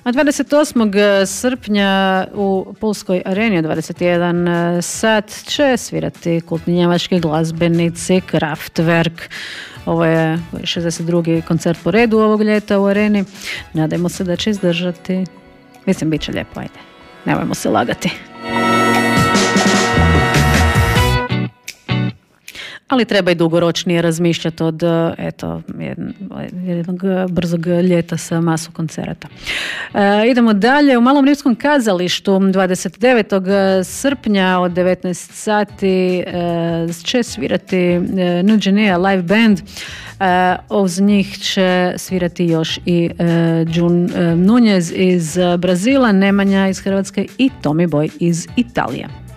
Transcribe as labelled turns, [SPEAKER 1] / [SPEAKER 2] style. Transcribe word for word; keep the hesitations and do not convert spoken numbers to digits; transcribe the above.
[SPEAKER 1] A dvadeset osmog srpnja u Pulskoj areni dvadeset jedan sat će svirati kultni njemački glazbenici Kraftwerk. Ovo je šezdeset drugi koncert po redu ovog ljeta u areni. Nadajmo se da će izdržati. Mislim, bit će lijepo, ajde. Nemojmo se lagati. Ali treba i dugoročnije razmišljati od eto, jednog brzog ljeta sa masu koncerata. E, idemo dalje. U Malom rimskom kazalištu dvadeset devetog srpnja od devetnaest sati e, će svirati e, Nuđenija live band. E, uz njih će svirati još i e, Jun e, Nunez iz Brazila, Nemanja iz Hrvatske i Tommy Boy iz Italije.